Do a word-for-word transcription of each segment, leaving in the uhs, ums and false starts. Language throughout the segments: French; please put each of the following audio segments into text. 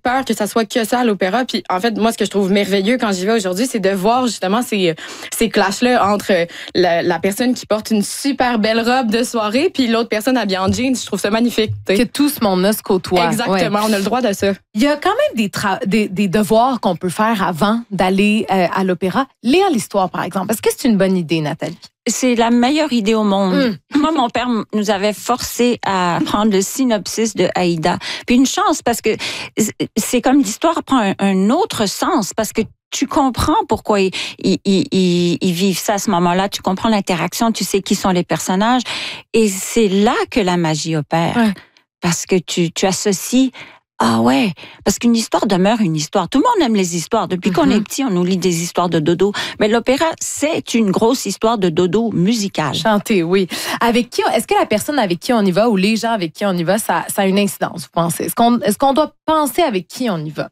peur que ça soit que ça à l'opéra. Puis en fait, moi, ce que je trouve merveilleux quand j'y vais aujourd'hui, c'est de voir justement ces, ces clashs-là entre la, la personne qui porte une super belle robe de soirée puis l'autre personne habillée en jeans. Je trouve ça magnifique. T'sais. Que tout ce monde-là se côtoie. Exactement, ouais. On a le droit de ça. Il y a quand même des, tra- des, des devoirs qu'on peut faire avant d'aller euh, à l'opéra. Lire l'histoire, par exemple. Est-ce que c'est une bonne idée, Nathalie? C'est la meilleure idée au monde. Mm. Moi, mon père nous avait forcé à prendre le synopsis de Aïda. Puis une chance, parce que c'est comme l'histoire prend un, un autre sens, parce que tu comprends pourquoi ils, ils, ils, ils vivent ça à ce moment-là. Tu comprends l'interaction, tu sais qui sont les personnages. Et c'est là que la magie opère. Ouais. Parce que tu, tu associes... Ah ouais, parce qu'une histoire demeure une histoire. Tout le monde aime les histoires. Depuis mm-hmm. qu'on est petit, on nous lit des histoires de dodo. Mais l'opéra, c'est une grosse histoire de dodo musicale. Chanter, oui. Avec qui, est-ce que la personne avec qui on y va ou les gens avec qui on y va, ça, ça a une incidence, vous pensez? Est-ce qu'on, est-ce qu'on doit penser avec qui on y va?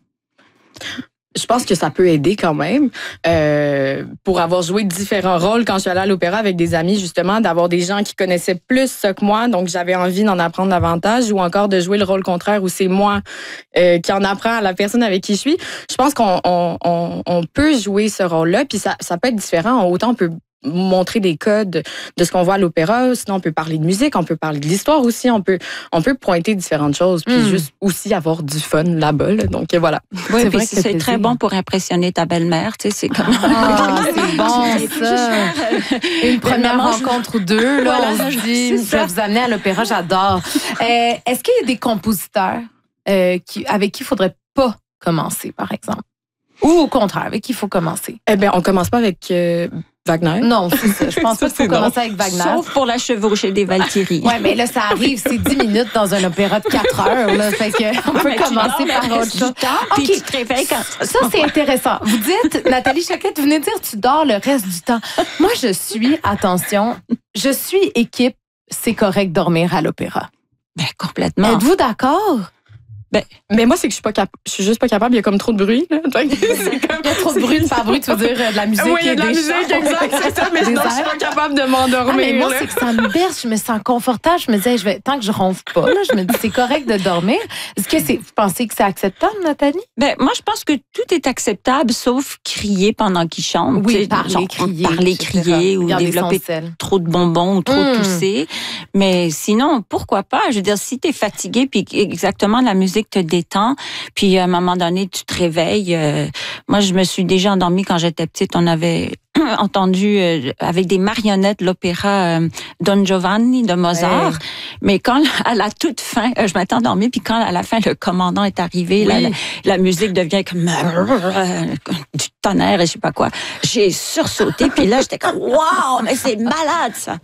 Je pense que ça peut aider quand même. Euh, pour avoir joué différents rôles quand je suis allée à l'opéra avec des amis, justement, d'avoir des gens qui connaissaient plus ça que moi, donc j'avais envie d'en apprendre davantage, ou encore de jouer le rôle contraire où c'est moi euh, qui en apprend à la personne avec qui je suis. Je pense qu'on on, on, on peut jouer ce rôle-là, puis ça, ça peut être différent. Autant on peut montrer des codes de ce qu'on voit à l'opéra, sinon on peut parler de musique, on peut parler de l'histoire aussi, on peut on peut pointer différentes choses, puis mm. juste aussi avoir du fun là-bas. Là. Donc voilà. Oui, c'est, vrai que c'est très bon pour impressionner ta belle-mère, tu sais, c'est comme ah, c'est bon ça. Une première rencontre ou deux, là, voilà, on se dit, je vais vous amener à l'opéra, j'adore. Euh, est-ce qu'il y a des compositeurs euh, qui, avec qui il faudrait pas commencer, par exemple? Ou au contraire, avec qui il faut commencer? Eh bien, on commence pas avec euh, Wagner. Non, c'est ça. Je pense pas qu'il faut commencer avec Wagner. Sauf pour la chevauchée des Valkyries. Oui, mais là, ça arrive, c'est dix minutes dans un opéra de quatre heures. Là, fait que on peut mais commencer tu par autre chose. Puis okay. Tu te réveilles quand ça. Ça, c'est intéressant. Vous dites, Nathalie Choquette, vous venez de dire tu dors le reste du temps. Moi, je suis, attention, je suis équipe, c'est correct dormir à l'opéra. Ben, complètement. Êtes-vous d'accord? Ben, mais moi, c'est que je suis pas cap- je suis juste pas capable. Il y a comme trop de bruit. Là. C'est comme... Il y a trop de bruit, de faire bruit, tu veux dire de la musique. Oui, il y a de la musique, chants. Exact, c'est ça. Mais sinon, je suis pas capable de m'endormir. Ah, mais moi, là. C'est que ça me berce. Je me sens confortable. Je me disais, je vais, tant que je ronfle pas, là, je me dis, c'est correct de dormir. Est-ce que c'est, vous pensez que c'est acceptable, Nathalie? Ben, moi, je pense que tout est acceptable, sauf crier pendant qu'ils chantent. Oui, parler, genre, crier. Parler, crier, ou développer trop de bonbons ou trop mmh. tousser. Mais sinon, pourquoi pas? Je veux dire, si t'es fatigué, puis exactement, la musique te détend, puis à un moment donné, tu te réveilles. Euh, moi, je me suis déjà endormie quand j'étais petite. On avait entendu euh, avec des marionnettes l'opéra euh, Don Giovanni de Mozart. Hey. Mais quand à la toute fin, euh, je m'étais endormie, puis quand à la fin le commandant est arrivé, oui. là, la, la musique devient comme euh, du tonnerre et je sais pas quoi. J'ai sursauté, puis là j'étais comme waouh, mais c'est malade ça.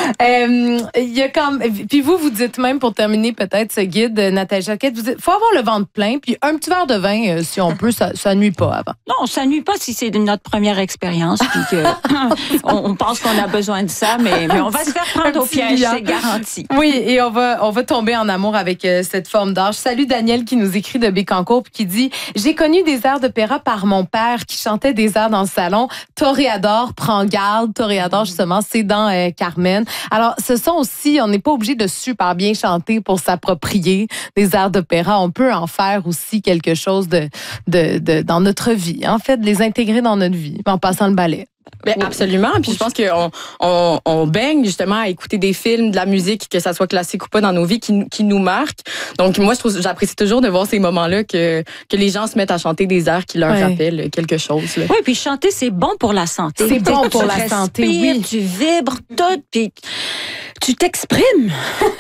Il euh, y a comme puis vous vous dites même pour terminer peut-être ce guide Nathalie Choquette, vous dites faut avoir le ventre plein, puis un petit verre de vin euh, si on peut, ça ça nuit pas avant. Non, ça nuit pas si c'est notre première expérience. Puis que on, on pense qu'on a besoin de ça, mais, mais on va se faire prendre au piège, c'est garanti. Oui, et on va, on va tomber en amour avec euh, cette forme d'art. Je salue Daniel qui nous écrit de Bécancour puis qui dit « J'ai connu des airs d'opéra par mon père qui chantait des airs dans le salon. Toréador, prends garde. » Toréador, justement, c'est dans euh, Carmen. Alors, ce sont aussi, on n'est pas obligé de super bien chanter pour s'approprier des airs d'opéra. On peut en faire aussi quelque chose de, de, de, dans notre vie. En fait, de les intégrer dans notre vie en passant le ballet. Ben, absolument. Puis je pense qu'on on, on baigne justement à écouter des films, de la musique, que ça soit classique ou pas dans nos vies, qui, qui nous marquent. Donc moi, je trouve, j'apprécie toujours de voir ces moments-là que, que les gens se mettent à chanter des airs qui leur ouais. rappellent quelque chose. Là. Oui, puis chanter, c'est bon pour la santé. C'est bon pour la santé, oui. Tu vibres tout, puis tu t'exprimes.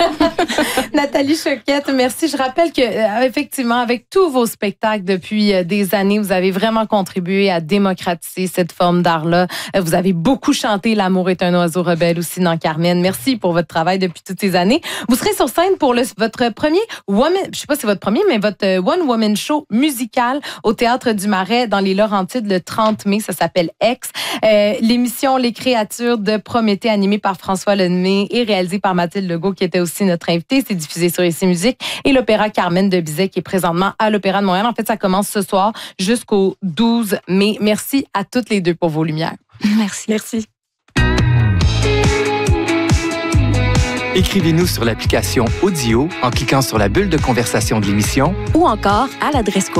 Nathalie Choquette, merci. Je rappelle que euh, effectivement, avec tous vos spectacles depuis euh, des années, vous avez vraiment contribué à démocratiser cette forme d'art-là. Euh, vous avez beaucoup chanté L'amour est un oiseau rebelle aussi dans Carmen. Merci pour votre travail depuis toutes ces années. Vous serez sur scène pour le, votre premier woman, je sais pas si c'est votre premier, mais votre euh, One Woman Show musical au Théâtre du Marais dans les Laurentides le trente mai. Ça s'appelle X. Euh, l'émission Les Créatures de Prométhée animée par François Lemay et réalisé par Mathilde Legault, qui était aussi notre invitée. C'est diffusé sur Ici Musique. Et l'Opéra Carmen de Bizet, qui est présentement à l'Opéra de Montréal. En fait, ça commence ce soir jusqu'au douze mai. Merci à toutes les deux pour vos lumières. Merci. Merci. Écrivez-nous sur l'application Audio en cliquant sur la bulle de conversation de l'émission ou encore à l'adresse